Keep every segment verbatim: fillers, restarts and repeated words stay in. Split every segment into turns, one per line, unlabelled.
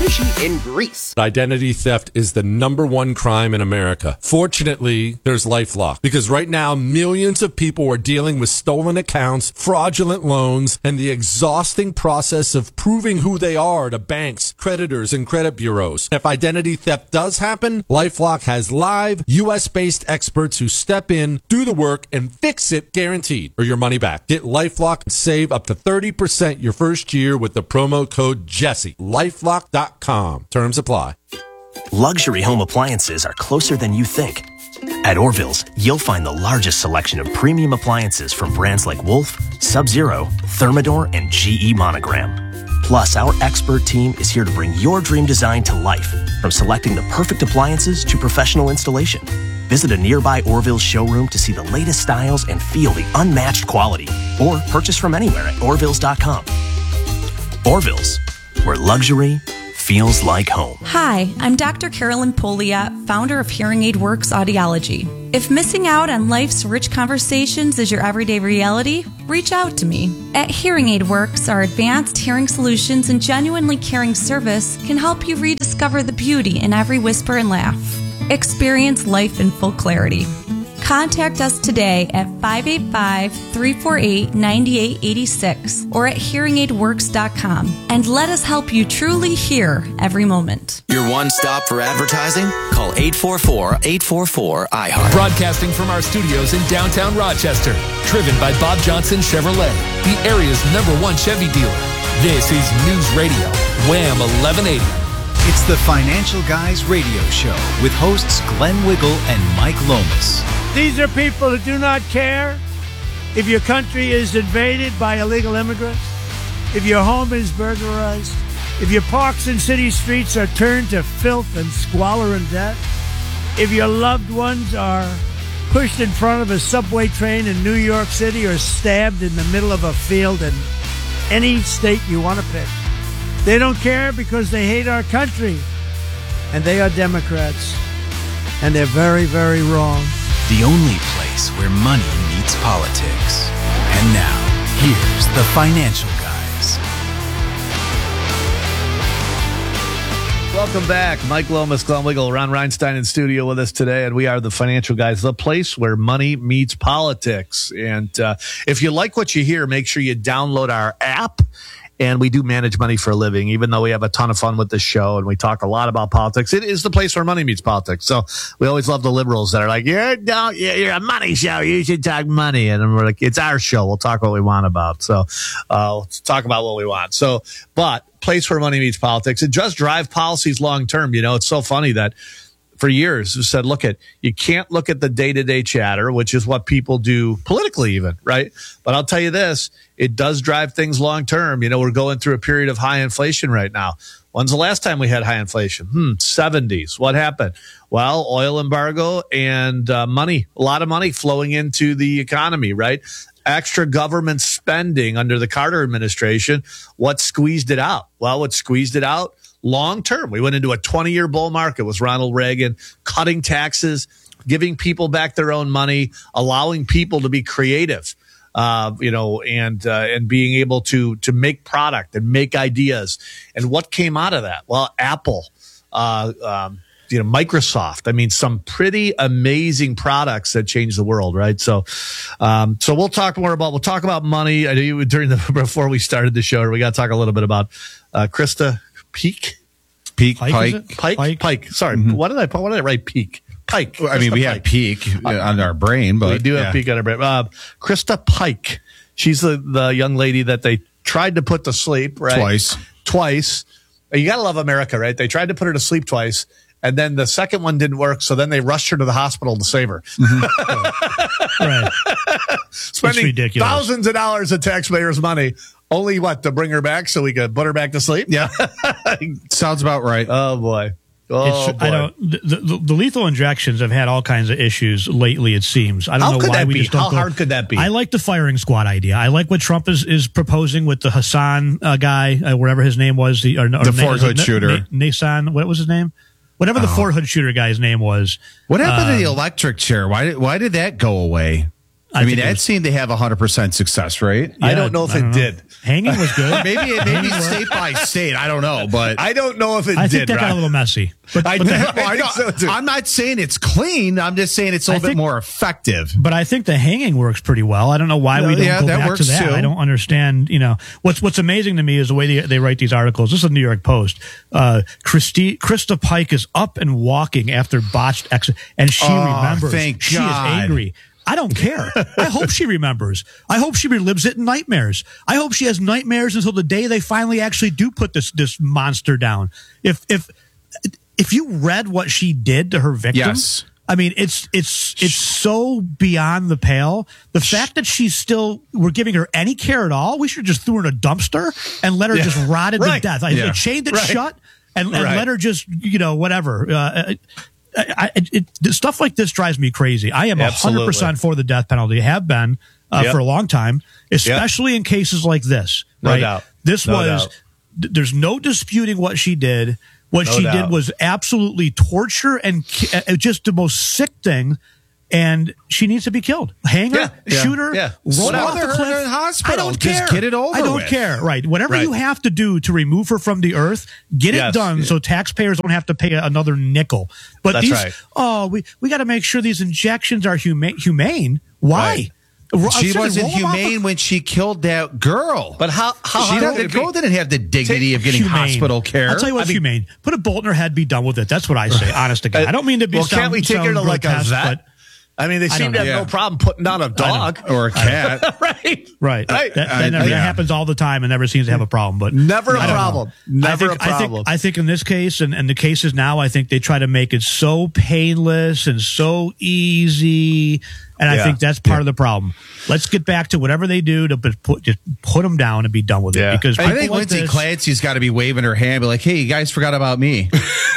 Mitsubishi in Greece.
Identity theft is the number one crime in America. Fortunately, there's LifeLock, because right now millions of people are dealing with stolen accounts, fraudulent loans, and the exhausting process of proving who they are to banks, creditors, and credit bureaus. If identity theft does happen, LifeLock has live U S based experts who step in, do the work, and fix it guaranteed, or your money back. Get LifeLock and save up to thirty percent your first year with the promo code Jesse. lifelock dot com. Terms apply.
Luxury home appliances are closer than you think. At Orville's, you'll find the largest selection of premium appliances from brands like Wolf, Sub-Zero, Thermador, and G E Monogram. Plus, our expert team is here to bring your dream design to life, from selecting the perfect appliances to professional installation. Visit a nearby Orville's showroom to see the latest styles and feel the unmatched quality. Or purchase from anywhere at Orville's dot com. Orville's, where luxury feels like home.
Hi, I'm Doctor Carolyn Poliat, founder of Hearing Aid Works Audiology. If missing out on life's rich conversations is your everyday reality, reach out to me. At Hearing Aid Works, our advanced hearing solutions and genuinely caring service can help you rediscover the beauty in every whisper and laugh. Experience life in full clarity. Contact us today at five eight five, three four eight, nine eight eight six or at hearing aid works dot com and let us help you truly hear every moment.
Your one stop for advertising? Call eight four four, eight four four, I heart.
Broadcasting from our studios in downtown Rochester. Driven by Bob Johnson Chevrolet, the area's number one Chevy dealer. This is News Radio, Wham eleven eighty.
It's the Financial Guys radio show with hosts Glenn Wiggle and Mike Lomas.
These are people who do not care if your country is invaded by illegal immigrants, if your home is burglarized, if your parks and city streets are turned to filth and squalor and debt, if your loved ones are pushed in front of a subway train in New York City or stabbed in the middle of a field in any state you want to pick. They don't care because they hate our country, and they are Democrats, and they're very, very wrong.
The only place where money meets politics. And now, here's the Financial Guys.
Welcome back. Mike Lomas, Glenn Wiggle, Ron Reinstein in studio with us today, and we are the Financial Guys, the place where money meets politics. And uh, if you like what you hear, make sure you download our app. And we do manage money for a living, even though we have a ton of fun with this show and we talk a lot about politics. It is the place where money meets politics. So we always love the liberals that are like, you're, no, you're a money show. You should talk money. And we're like, it's our show. We'll talk what we want about. So uh, let's talk about what we want. So, but place where money meets politics. It does drive policies long term. You know, it's so funny that for years who said, look at, you can't look at the day-to-day chatter, which is what people do politically even, right? But I'll tell you this, it does drive things long-term. You know, we're going through a period of high inflation right now. When's the last time we had high inflation? Hmm, seventies. What happened? Well, oil embargo and uh, money, a lot of money flowing into the economy, right? Extra government spending under the Carter administration. What squeezed it out? Well, what squeezed it out? Long term, we went into a twenty-year bull market with Ronald Reagan, cutting taxes, giving people back their own money, allowing people to be creative, uh, you know, and uh, and being able to to make product and make ideas. And what came out of that? Well, Apple, uh, um, you know, Microsoft. I mean, some pretty amazing products that changed the world, right? So, um, so we'll talk more about we'll talk about money. I know you during the before we started the show, we got to talk a little bit about uh, Krista. Peak,
Peak,
Pike,
Pike,
Pike, Pike. Pike. Sorry, mm-hmm. what did I? What did I write? Peak, Pike.
Well, I mean, we Pike. have Peak on our brain, but
we do
yeah.
have Peak on our brain. Uh, Krista Pike. She's the the young lady that they tried to put to sleep, right?
Twice,
twice. You gotta love America, right? They tried to put her to sleep twice, and then the second one didn't work. So then they rushed her to the hospital to save her.
Mm-hmm. right,
spending thousands of dollars of taxpayers' money. Only what, to bring her back so we could put her back to sleep?
Yeah. Sounds about right.
Oh, boy. Oh,
it's, I don't. The, the, the lethal injections have had all kinds of issues lately. It seems. I don't
How
know
could
why
that
we
be?
just don't.
How
go.
hard could that be?
I like the firing squad idea. I like what Trump is, is proposing with the Hassan uh, guy, uh, whatever his name was, the or,
the
or
Fort Hood
Na-
shooter,
Na- Nissan. What was his name? Whatever the oh. Fort Hood shooter guy's name was.
What happened
uh,
to the electric chair? Why did why did that go away? I, mean,
think it
that
was-
seemed to have one hundred percent success rate.
I
Yeah,
don't know if
I
it
don't know.
did.
Hanging was good.
Maybe it maybe state by state. I don't know, but
I don't know if it
I
did.
think that got
Ryan.
a little messy. But,
I
but,
know.
the,
I
think so, too.
don't, I'm not saying it's clean. I'm just saying it's a
I
little bit
think-
more effective.
but I think the hanging works pretty well. I don't know why
No,
we don't
yeah,
go
that
back to
works
that.
too.
I don't understand. You know, what's what's amazing to me is the way they, they write these articles. This is the New York Post. Uh, Christy, Krista Pike is up and walking after botched exit, and she
Oh,
remembers.
thank
she
God.
is angry. I don't care. I hope she remembers. I hope she relives it in nightmares. I hope she has nightmares until the day they finally actually do put this this monster down. If if if you read what she did to her victim,
Yes.
I mean, it's it's it's so beyond the pale. The fact that she's still we're giving her any care at all, we should just throw her in a dumpster and let her
Yeah.
just rot it
Right.
to death. I,
Yeah.
chained it
Right.
shut and, and
Right.
let her just you know whatever. Uh, I, I, it, stuff like this drives me crazy. I am a hundred
Absolutely.
percent for the death penalty. Have been uh,
Yep.
for a long time, especially in cases like this.
No
right?
doubt.
This
No
was.
doubt.
th- There's no disputing what she did. What
No
she
doubt.
did was absolutely torture and ki- uh, just the most sick thing. And she needs to be killed. Hang her,
Yeah, yeah,
shoot her,
yeah.
roll
Put
off
her
the cliff.
in the hospital.
I don't
Just
care.
get it over
I don't
with.
care. Right. Whatever
Right.
you have to do to remove her from the earth, get
Yes.
it done so taxpayers don't have to pay another nickel. But
That's
these,
right.
oh, we, we got to make sure these injections are huma- humane. Why?
Right.
Ro-
She
seriously,
wasn't
roll 'em off a-
humane when she killed that girl.
But how? How
she
hard
didn't,
would
the
it be?
girl didn't have the dignity of getting
Humane.
hospital care.
I'll tell you what's
I mean-
humane. Put a bolt in her head, be done with it. That's what I say, honest to God. I don't mean to be
Well,
sound,
can't we take her
sound
to like a
grotesque,
vet?
but
I mean, they
I
seem
don't
to have
know.
no
Yeah.
problem putting down a dog.
or a cat.
right.
Right.
Right.
That, that,
I-
that
yeah.
happens all the time and never seems to have a problem. But
Never a
I don't know.
problem.
I
Never
think,
a problem.
I think, I think in this case and, and the cases now, I think they try to make it so painless and so easy. And I
Yeah.
think that's part of the problem. Let's get back to whatever they do to put, put just put them down and be done with
Yeah.
it. Because
I
people
think
like
Lindsay
this,
Clancy's got to be waving her hand, be like, "Hey, you guys forgot about me."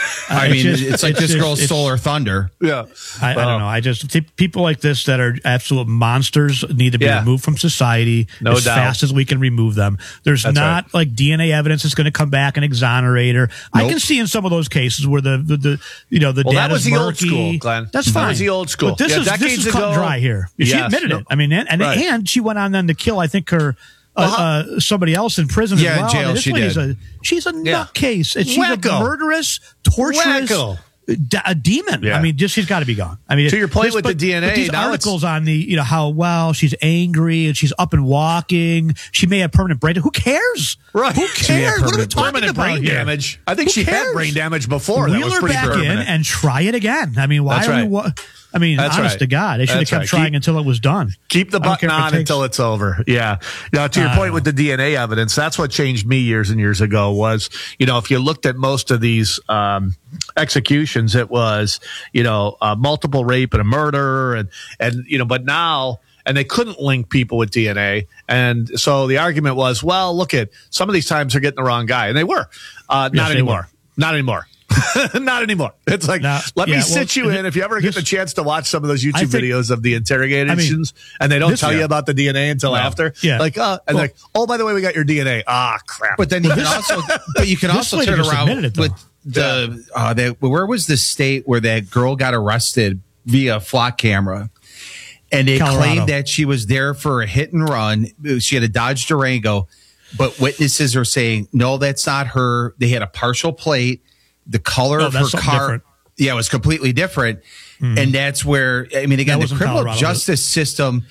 I
it's
mean,
just-
it's like
it's
this
just-
girl
it's-
stole her thunder.
yeah.
I, I
Well,
don't know. I just think people like this that are absolute monsters need to be
Yeah.
removed from society
No
as
doubt.
fast as we can remove them. There's
That's
not
right.
like D N A evidence that's going to come back and exonerate her. I
Nope.
can see in some of those cases where the the, the you know the
Well, that
data's
was the old
murky.
school, Glenn.
That's
That
fine.
was the old school.
But this
Yeah,
is this
decades
is cut and
ago-
dry here. She
Yes.
admitted
No.
it. I mean, and and,
Right.
and she went on then to kill. I think her. Uh,
Well, how-
uh, somebody else in prison
Yeah,
as
in
well.
jail
I mean, this
she
lady's
did.
A, she's a
Yeah.
nutcase. And she's
Wacko.
a murderous, torturous,
Wacko.
d- a demon.
Yeah.
I mean, just she's got to be gone. I mean,
To your point
this-
with the
but-
D N A,
but these
now it's-
articles on the you know how well she's angry and she's up and walking. She may have permanent brain. Who cares?
Right.
Who
She may have
cares? What are we
permanent-
talking
Permanent
about
brain
here?
damage. I think
Who
she had
cares?
brain damage before. That
Wheel
was
her
pretty
back in
permanent.
and try it again. I mean, why
That's
are we?
right.
Wa- I mean,
That's
honest
right.
to God, they should have
That's
kept
right.
trying
Keep-
until it was done.
Keep the
I don't
button
care if it
on
takes-
until it's over. Yeah. Now, to your
I
point
don't
with the D N A evidence, that's what changed me years and years ago was, you know, if you looked at most of these um, executions, it was, you know, uh, multiple rape and a murder. And, and, you know, but now, and they couldn't link people with D N A. And so the argument was, well, look at some of these times they're getting the wrong guy. And they were. Uh,
Yes,
not
they
anymore.
were.
Not anymore. Not anymore. It's like,
Now,
let
yeah,
me
well,
sit you in if you ever get
this-
the chance to watch some of those YouTube
think-
videos of the interrogations and they don't
this-
tell you
yeah.
about the D N A until after.
Yeah.
Like, uh, and
Well-
like, oh, by the way, we got your D N A. Ah, crap.
But then you can also, but you can
This
also
lady
turn
just
around
admitted it, though.
with the uh, that where was the state where that girl got arrested via flock camera, and they
Colorado.
claimed that she was there for a hit and run. She had a Dodge Durango, but witnesses are saying no, that's not her. They had a partial plate. The color
No,
of
that's
her
something
car,
different.
yeah, it was completely different. And that's where I mean, again,
That
the
was in
criminal
Colorado,
justice system.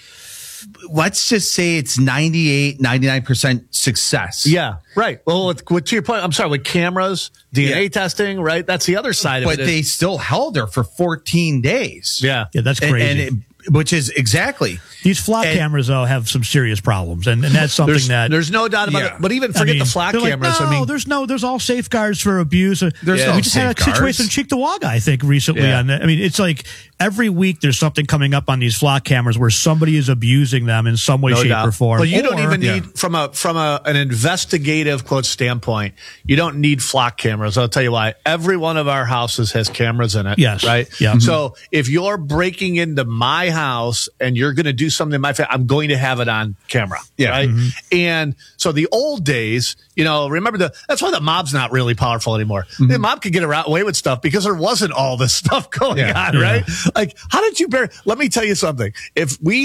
Let's just say it's ninety-eight, ninety-nine percent success.
yeah, right. Well, with, with, to your point, I'm sorry, with cameras, D N A
Yeah.
testing, right? That's the other side
but
of it.
they still held her for fourteen days.
yeah.
Yeah, that's
And-
crazy.
and it- which is exactly
These flock
and-
cameras, though, have some serious problems, and, and that's something
There's,
that
there's no doubt about
Yeah.
it. But even
I
forget
mean,
the flock
they're like,
cameras.
no,
I mean,
there's no, there's all safeguards for abuse.
There's
we
no
just had a
safeguards.
situation in Cheektowaga, I think, recently.
Yeah.
On the, I mean, it's like every week there's something coming up on these flock cameras where somebody is abusing them in some way,
no
shape,
doubt.
or form.
But you don't
Or-
even
Yeah.
need from a from a an investigative quote standpoint. You don't need flock cameras. I'll tell you why. Every one of our houses has cameras in it.
Yes.
Right.
Yeah.
So if you're breaking into my house and you're going to do something in my family, I'm going to have it on camera.
Yeah.
Right. And so the old days, you know, remember the that's why the mob's not really powerful anymore. The mob could get around, away with stuff because there wasn't all this stuff going
Yeah.
on.
Yeah.
Right. Like, how did you bear? Let me tell you something. If we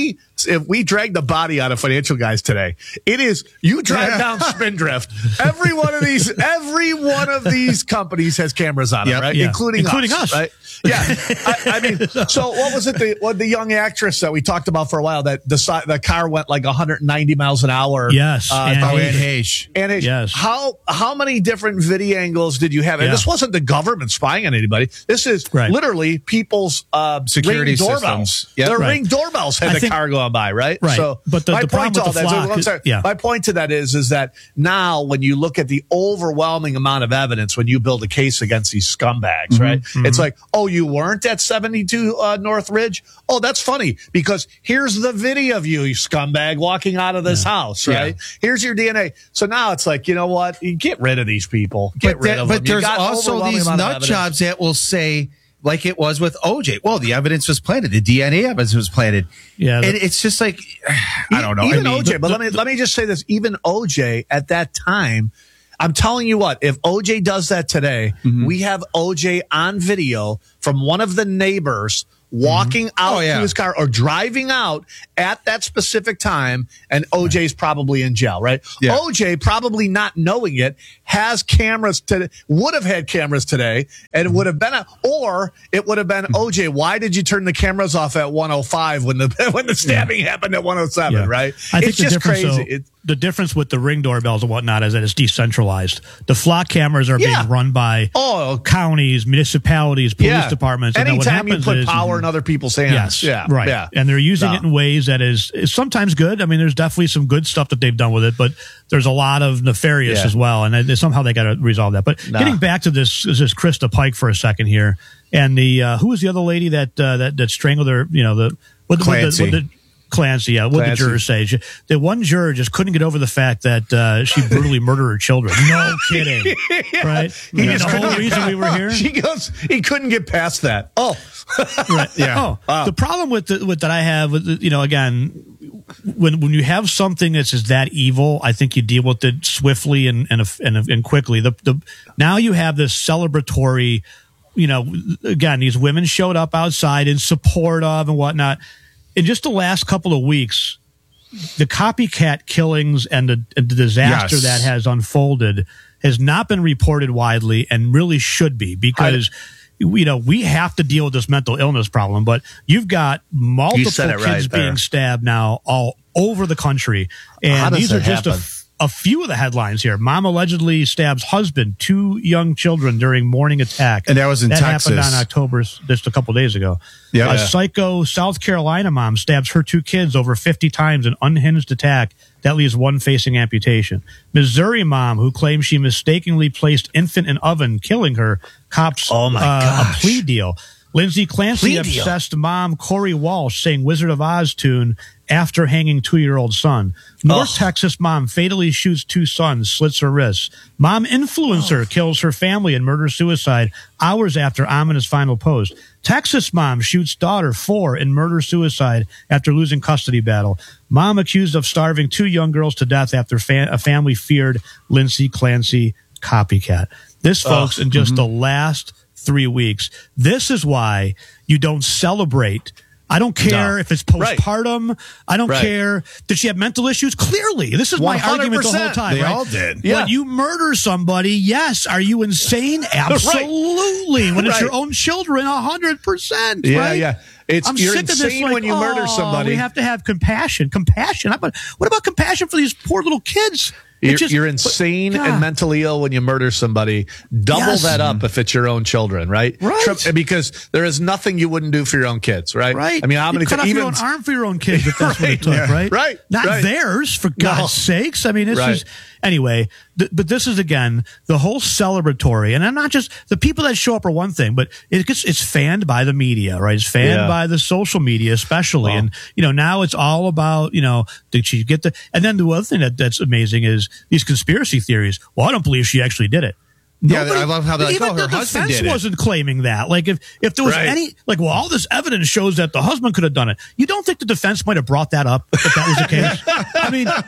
nuts. If we drag the body out of Financial Guys today, it is you drive down Spindrift. Every one of these, every one of these companies has cameras on
Yep.
it, right?
Yeah.
Including,
Including
us,
us.
right? Yeah. I, I mean, so what was it? The what the young actress that we talked about for a while that the si- the car went like one hundred ninety miles an hour.
Yes.
Uh,
Anne
Oh,
Heche.
Anne Heche.
And it,
Yes.
how how many different video angles did you have? And
Yeah.
this wasn't the government spying on anybody. This is
Right.
literally people's uh,
Security
ring doorbells.
systems. Yep.
Their
Right.
ring doorbells had
I
the
think-
car going by, right?
Right.
So,
But the-
my
the problem
point to all
with the
that, so
flock
I'm sorry,
is- yeah.
my point to that is, is that now when you look at the overwhelming amount of evidence when you build a case against these scumbags,
Mm-hmm.
right? It's like, oh, you weren't at seventy-two uh, North Ridge? Oh, that's funny because here's the video of you, you scumbag, walking out of this house, right? Here's your D N A. So now it's like, you know what? You get rid of these people. Get
But,
rid
that-
of
but
them. You
there's
got
also
overwhelming
these
amount of
nut
evidence.
jobs that will say, like it was with O J, well, the evidence was planted. The D N A evidence was planted.
Yeah, the-
And it's just like, I don't know.
Even
I mean,
O J, but
the-
let me let me just say this. Even O J at that time, I'm telling you what, if O J does that today,
Mm-hmm.
we have O J on video from one of the neighbors walking out
Oh, yeah.
to his car or driving out at that specific time, and O J's probably in jail, right?
Yeah.
O J, probably not knowing it, has cameras today, would have had cameras today, and it would have been a, or it would have been, O J, why did you turn the cameras off at one oh five when the when the stabbing happened at one oh seven,
Yeah.
right?
I think
it's
the
just
difference,
crazy.
though,
It-
the difference with the ring doorbells and whatnot is that it's decentralized. The flock cameras are
Yeah.
being run by
Oh.
counties, municipalities, police
Yeah.
departments. And then what
Anytime you
happens
put
is,
power in other people's hands.
Yes,
Yeah.
right.
Yeah.
And they're using
No.
it in ways that is, is sometimes good. I mean, there's definitely some good stuff that they've done with it, but there's a lot of nefarious
Yeah.
as well. And they, somehow they got to resolve that. But
Nah.
getting back to this, this Krista Pike for a second here, and the uh, who was the other lady that uh, that that strangled her? You know, the what, what
Clancy.
the, what the Clancy, yeah. What did the
Clancy.
jurors say? She- The one juror just couldn't get over the fact that uh, she brutally murdered her children. No kidding, right?
He
And
just
the
couldn't
whole
get
reason
past-
we were here.
She goes, he couldn't get past that. Oh,
Right.
Yeah.
Oh, the problem with the, with that I have, with the, you know, again, when when you have something that's just that evil, I think you deal with it swiftly and and and, and quickly. The the now you have this celebratory, you know, again, these women showed up outside in support of and whatnot. In just the last couple of weeks, the copycat killings and the, and the disaster
Yes.
that has unfolded has not been reported widely and really should be because. You know, we have to deal with this mental illness problem, but you've got multiple
said it
kids
right there.
being stabbed now all over the country.
How
And
does
these are
that
just a,
happen?
f- a few of the headlines here. Mom allegedly stabs husband, two young children during morning attack.
And that was in
that happened
Texas.
on October, just a couple days ago.
Yeah.
A
Yeah.
psycho South Carolina mom stabs her two kids over fifty times in unhinged attack. That leaves one facing amputation. Missouri mom who claims she mistakenly placed infant in oven, killing her. Cops
Oh, my
uh,
gosh.
a plea deal. Lindsay Clancy
Plea deal.
obsessed mom Corey Walsh sang Wizard of Oz tune after hanging two-year-old son. North
Ugh.
Texas mom fatally shoots two sons, slits her wrists. Mom influencer kills her family in murder-suicide hours after ominous final post. Texas mom shoots daughter four in murder-suicide after losing custody battle. Mom accused of starving two young girls to death after fa- a family feared Lindsay Clancy copycat. This, folks, in just the last three weeks. This is why you don't celebrate. I don't care
No.
if it's
Right.
postpartum. I don't
Right.
care. Did she have mental issues? Clearly. This is my
one hundred
argument the whole
percent.
time.
They
right?
all did.
Yeah.
When you murder somebody, yes. Are you insane? Absolutely. When it's
Right.
your own children, a hundred percent.
Yeah,
right?
yeah. It's-
I'm
you're
sick of this,
insane
like,
when you murder
oh,
somebody.
We have to have compassion. Compassion. How about, what about compassion for these poor little kids? It
You're,
just-
you're insane
God.
and mentally ill when you murder somebody. Double
Yes.
that up if it's your own children, right?
Right.
Tri- because there is nothing you wouldn't do for your own kids, right?
Right.
I mean, how
You
many
cut off
times?
your own arm for your own kids if that's what it took,
Right.
right?
Right.
Not
Right.
theirs, for God's
No.
sakes. I mean, this
Right.
is anyway. Th- but this is again the whole celebratory, and I'm not just the people that show up are one thing, but it gets it's fanned by the media, right? It's fanned
Yeah.
by the social media, especially,
Well.
and you know now it's all about you know did she get the? And then the other thing that, that's amazing is these conspiracy theories. Well, I don't believe she actually did it.
Yeah, I love how they're like,
even
oh, her
the
husband
defense
did it.
wasn't claiming that. Like if if there was
Right.
any like, well, all this evidence shows that the husband could have done it. You don't think the defense might have brought that up if that was the case? I mean,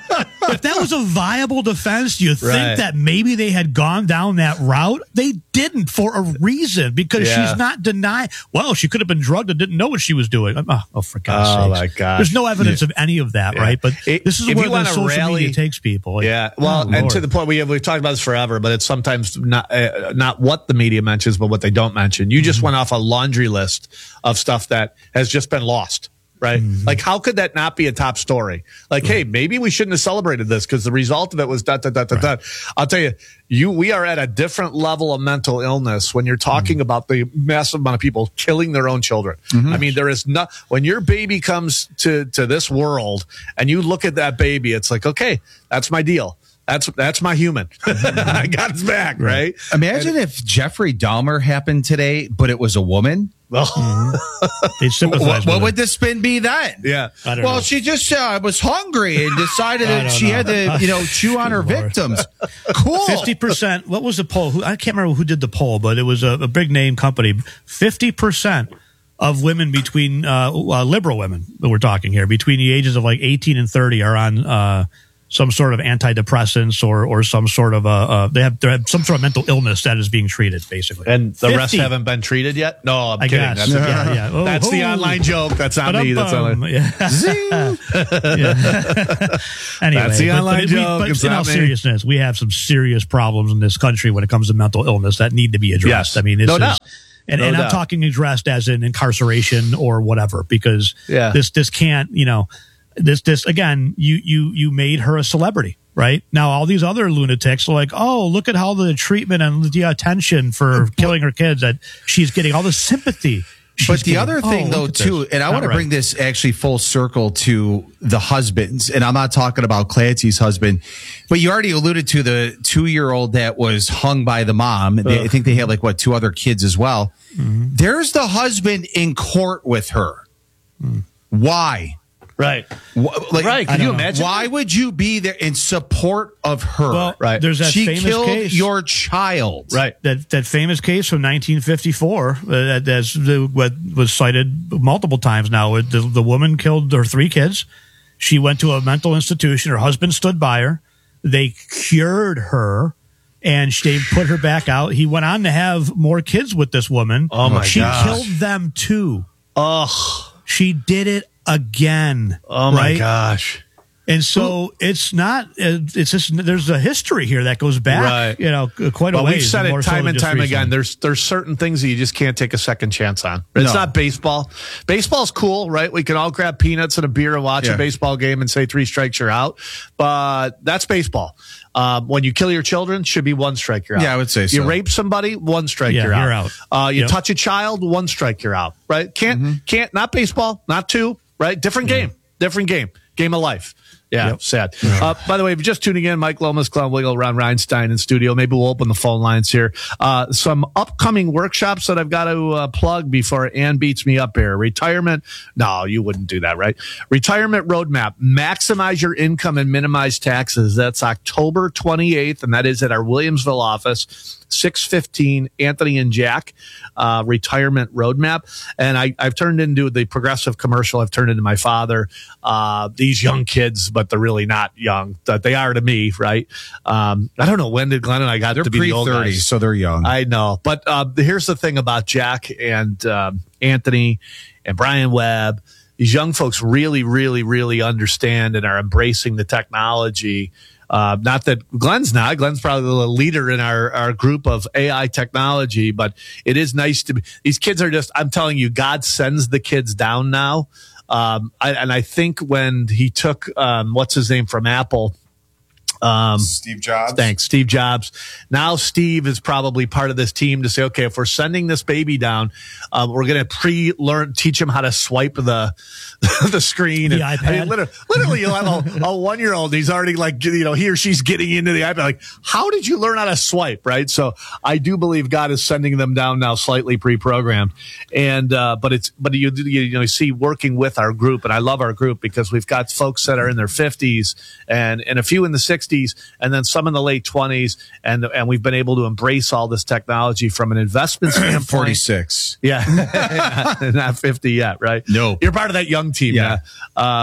if that was a viable defense, you think
Right.
that maybe they had gone down that route. They didn't for a reason because
Yeah.
she's not denying. Well, she could have been drugged and didn't know what she was doing. Oh, oh for God's
Oh,
sakes.
my gosh.
There's no evidence
Yeah.
of any of that,
Yeah.
right? But
It-
this is
if
where
you
the
wanna
social
rally-
media takes people. Like,
Yeah, well,
oh,
and
Lord.
to the point we have we've talked about this forever, but it's sometimes not uh, not what the media mentions, but what they don't mention. You just
Mm-hmm.
went off a laundry list of stuff that has just been lost. Right?
Mm-hmm.
Like, how could that not be a top story? Like, hey, maybe we shouldn't have celebrated this because the result of it was da da da da da. I'll tell you, you we are at a different level of mental illness when you're talking
Mm-hmm.
about the massive amount of people killing their own children. I mean, there is not when your baby comes to to this world and you look at that baby, it's like, okay, that's my deal. That's that's my human. I got his back, right?
Imagine if Jeffrey Dahmer happened today, but it was a woman.
They sympathize
What,
with
what
her.
would the spin be then?
Yeah.
I don't
Well,
know.
she just uh, was hungry and decided
I
that
don't
she had
know.
to, you know, chew on her
Good Lord.
victims. Cool.
Fifty percent. What was the poll? Who, I can't remember who did the poll, but it was a, a big name company. Fifty percent of women between uh, uh, liberal women that we're talking here between the ages of like eighteen and thirty are on uh, some sort of antidepressants or or some sort of uh, uh they have they have some sort of mental illness that is being treated basically.
And the rest
fifty.
haven't been treated yet? No, I'm
I
kidding.
guess.
That's,
Yeah, yeah. Oh,
that's the
oh.
online joke. That's not me. That's
Ba-dum-bum.
not
Yeah.
Zing.
Yeah. Anyway,
That's the
but-
online
but, we-
joke.
but
It's
in
not
all
me.
seriousness, we have some serious problems in this country when it comes to mental illness that need to be addressed.
Yes.
I mean, this
No
is,
doubt.
and,
No
and I'm
doubt.
talking addressed as in incarceration or whatever, because
Yeah.
this this can't, you know, this this again, you you you made her a celebrity. Right now, all these other lunatics are like, "Oh, look at how the treatment and the attention for killing her kids that she's getting, all the sympathy." she's
But the
getting.
other
Oh,
thing,
look
though,
at
too,
this.
and I
Not
want to
right.
bring this actually full circle to the husbands, and I'm not talking about Clancy's husband, but you already alluded to the two-year-old that was hung by the mom. They, I think they had like what two other kids as well.
Mm-hmm.
There's the husband in court with her.
Mm.
Why?
Right.
Wh- Like,
Right.
I
Can you
don't know.
imagine?
Why would you be there in support of her?
Well,
Right.
there's that
she
famous
killed
case.
your child.
Right.
that that famous case from nineteen fifty-four uh, that that's the, what was cited multiple times now. The, the woman killed her three kids. She went to a mental institution. Her husband stood by her. They cured her, and they put her back out. He went on to have more kids with this woman.
Oh, my
She
gosh.
killed them too.
Ugh.
She did it again.
Oh my
right?
gosh.
And so it's not. It's just there's a history here that goes back,
Right.
you know, quite a
Well,
ways.
we've said
more
it
so
time
than
and
just
time
recently.
again. There's there's certain things that you just can't take a second chance on. It's
No.
not baseball. Baseball's cool, right? We can all grab peanuts and a beer and watch
Yeah.
a baseball game and say three strikes you're out. But that's baseball. Um, when you kill your children, should be one strike you're out.
Yeah, I would say
You
so.
rape somebody, one strike
Yeah,
you're out.
you're out.
Uh, you
Yep.
touch a child, one strike you're out. Right? Can't can't not baseball, not two. Right? Different game. Different game. Game of life. Yeah,
Yep.
sad. Uh, by the way, if you're just tuning in, Mike Lomas, Clown Wiggle, Ron Reinstein in studio. Maybe we'll open the phone lines here. Uh, some upcoming workshops that I've got to uh, plug before Ann beats me up here. Retirement. No, you wouldn't do that, right? Retirement Roadmap. Maximize your income and minimize taxes. That's October twenty-eighth, and that is at our Williamsville office. six fifteen Anthony and Jack uh, Retirement Roadmap. And I, I've turned into the progressive commercial. I've turned into my father. Uh, these young kids, but they're really not young. That they are to me, right? Um, I don't know when did Glenn and I got
They're
to be the old
pre-thirty,
guys.
so they're young.
I know. But uh, here's the thing about Jack and um, Anthony and Brian Webb. These young folks really, really, really understand and are embracing the technology. Uh, not that Glenn's not. Glenn's probably the leader in our, our group of A I technology, but it is nice to be. These kids are just, I'm telling you, God sends the kids down now. Um, I, and I think when he took, um, what's his name from Apple? Um,
Steve Jobs.
Thanks, Steve Jobs. Now Steve is probably part of this team to say, okay, if we're sending this baby down, um, we're going to pre-learn, teach him how to swipe the the screen.
The
and,
iPad.
I mean, literally, literally, you'll have a, a one-year-old. He's already like, you know, he or she's getting into the iPad. Like, how did you learn how to swipe? Right. So I do believe God is sending them down now, slightly pre-programmed. And uh, but it's but you you, you know you see working with our group, and I love our group because we've got folks that are in their fifties and and a few in the sixties, and then some in the late twenties, and and we've been able to embrace all this technology from an investment standpoint.
forty-six.
Yeah, not fifty yet, right?
No.
You're part of that young team.
Yeah.
Yeah. Um,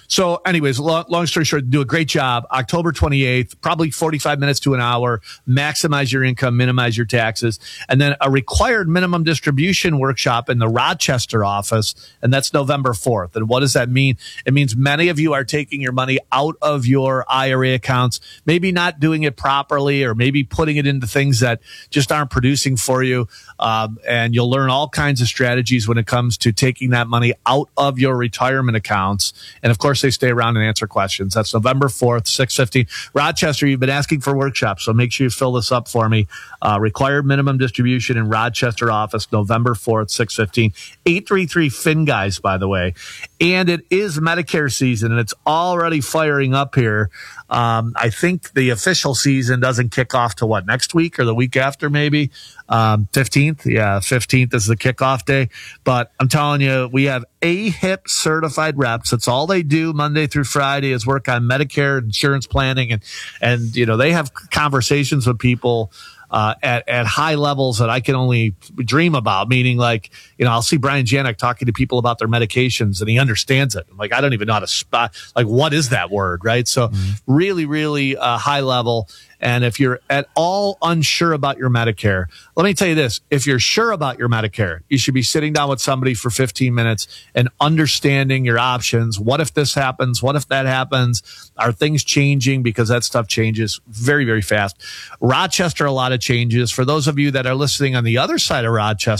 So anyways, long, long story short, do a great job. October twenty-eighth, probably forty-five minutes to an hour, maximize your income, minimize your taxes. And then a required minimum distribution workshop in the Rochester office. And that's November fourth. And what does that mean? It means many of you are taking your money out of your I R A accounts, maybe not doing it properly, or maybe putting it into things that just aren't producing for you. Um, and you'll learn all kinds of strategies when it comes to taking that money out of your retirement accounts. And of course, they stay around and answer questions. That's November fourth, six fifteen. Rochester, you've been asking for workshops, so make sure you fill this up for me. Uh, required minimum distribution in Rochester office, November fourth, six fifteen. eight three three F I N guys, by the way. And it is Medicare season, and it's already firing up here. Um, I think the official season doesn't kick off to what, next week or the week after, maybe? Um, fifteenth. Yeah, fifteenth is the kickoff day. But I'm telling you, we have A H I P certified reps. That's all they do Monday through Friday is work on Medicare insurance planning. And, and, you know, they have conversations with people Uh, at, at high levels that I can only dream about, meaning like, you know, I'll see Brian Janik talking to people about their medications and he understands it. I'm like, I don't even know how to spot, like, what is that word, right? So mm-hmm. really, really uh, high level. And if you're at all unsure about your Medicare, let me tell you this. If you're sure about your Medicare, you should be sitting down with somebody for fifteen minutes and understanding your options. What if this happens? What if that happens? Are things changing? Because that stuff changes very, very fast. Rochester, a lot of changes. For those of you that are listening on the other side of Rochester,